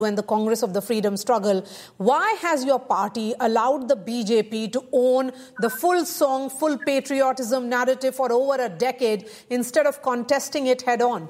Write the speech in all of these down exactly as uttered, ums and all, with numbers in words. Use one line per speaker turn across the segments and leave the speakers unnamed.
and the Congress of the Freedom Struggle. Why has your party allowed the B J P to own the full song, full patriotism narrative for over a decade instead of contesting it head on?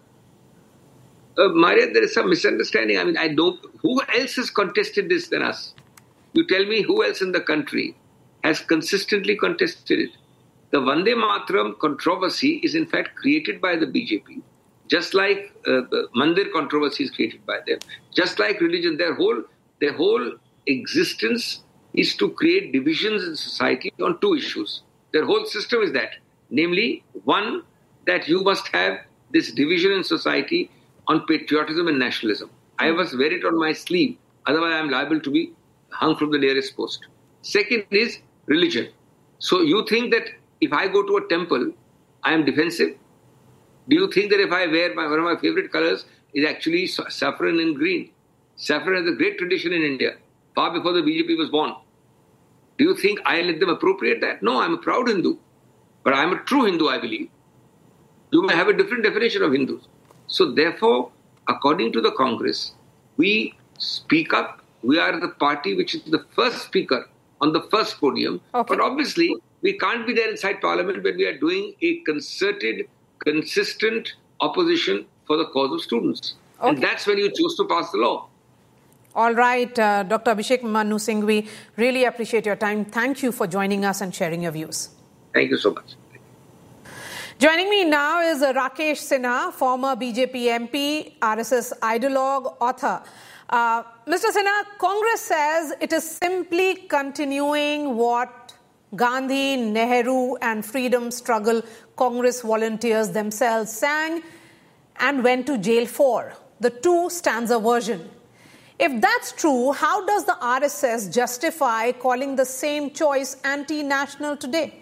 Uh, Maria, there is some misunderstanding. I mean, I don't. Who else has contested this than us? You tell me who else in the country has consistently contested it. The Vande Mataram controversy is in fact created by the B J P. Just like uh, the Mandir controversy is created by them. Just like religion, their whole, their whole existence is to create divisions in society on two issues. Their whole system is that. Namely, one, that you must have this division in society on patriotism and nationalism. I must wear it on my sleeve. Otherwise, I am liable to be hung from the nearest post. Second is religion. So you think that if I go to a temple, I am defensive? Do you think that if I wear my, one of my favorite colors is actually saffron and green? Saffron has a great tradition in India, far before the B J P was born. Do you think I let them appropriate that? No, I'm a proud Hindu. But I'm a true Hindu, I believe. You may have a different definition of Hindus. So therefore, according to the Congress, we speak up. We are the party which is the first speaker on the first podium. Okay. But obviously, we can't be there inside Parliament when we are doing a concerted, consistent opposition for the cause of students. Okay. And that's when you choose to pass the law.
All right, uh, Doctor Abhishek Manu Singhvi, really appreciate your time. Thank you for joining us and sharing your views.
Thank you so much.
Joining me now is uh, Rakesh Sinha, former B J P M P, R S S ideologue, author. Uh, Mister Sinha, Congress says it is simply continuing what Gandhi, Nehru and freedom struggle Congress volunteers themselves sang and went to jail for, the two-stanza version. If that's true, how does the R S S justify calling the same choice anti-national today?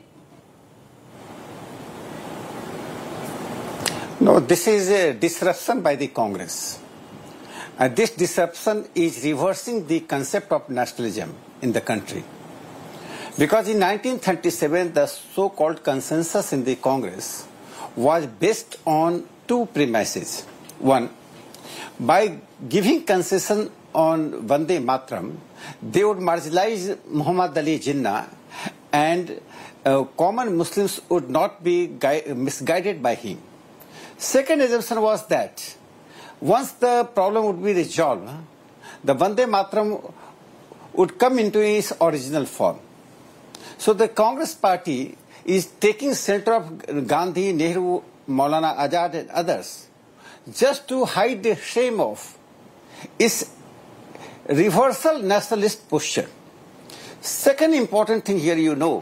No, this is a disruption by the Congress. And this disruption is reversing the concept of nationalism in the country. Because in nineteen thirty-seven, the so-called consensus in the Congress was based on two premises. One, by giving concession on Vande Mataram, they would marginalize Muhammad Ali Jinnah and uh, common Muslims would not be gui- misguided by him. Second assumption was that once the problem would be resolved, the Vande Mataram would come into its original form. So the Congress party is taking center of Gandhi, Nehru, Maulana Azad and others just to hide the shame of its reversal nationalist posture. Second important thing here, you know,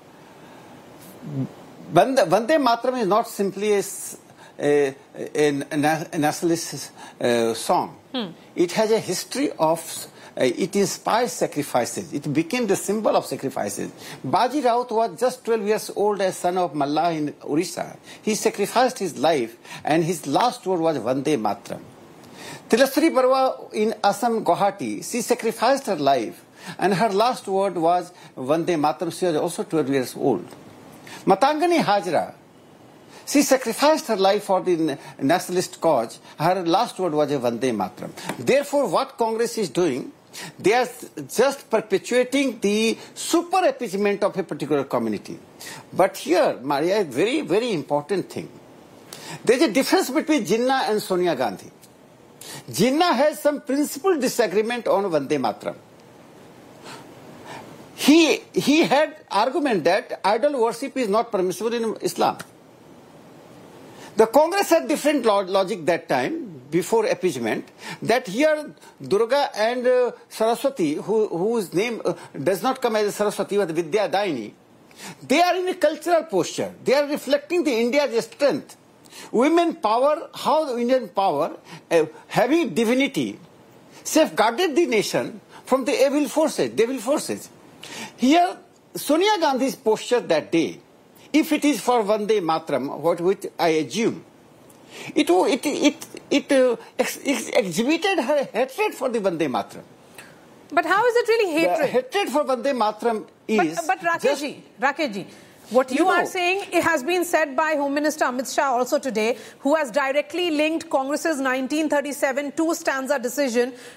Vande, Vande Mataram is not simply a, a, a, a nationalist uh, song. Hmm. It has a history of Uh, it inspires sacrifices. It became the symbol of sacrifices. Baji Raut was just twelve years old as son of Mallah in Orissa. He sacrificed his life and his last word was Vande Mataram. Tilasri Barwa in Assam, Guwahati, she sacrificed her life and her last word was Vande Mataram. She was also twelve years old. Matangani Hajra, she sacrificed her life for the nationalist cause. Her last word was a Vande Mataram. Therefore, what Congress is doing, they are just perpetuating the super appeasement of a particular community. But here, Maria, a very, very important thing. There is a difference between Jinnah and Sonia Gandhi. Jinnah has some principal disagreement on Vande Mataram. He, he had argument that idol worship is not permissible in Islam. The Congress had different logic that time, before appeasement, that here Durga and uh, Saraswati, who, whose name uh, does not come as Saraswati but Vidya Daini, they are in a cultural posture. They are reflecting the India's strength. Women power, how the Indian power, uh, having divinity, safeguarded the nation from the evil forces, devil forces. Here, Sonia Gandhi's posture that day, if it is for Vande Mataram, what which I assume, it it it it, uh, ex- ex- exhibited her hatred for the Vande Mataram.
But how is it really hatred?
The hatred for Vande Mataram is.
But, but Rakeshji, Rakeshji, What you,
you know,
are saying, it has been said by Home Minister Amit Shah also today, who has directly linked Congress's nineteen thirty-seven two-stanza decision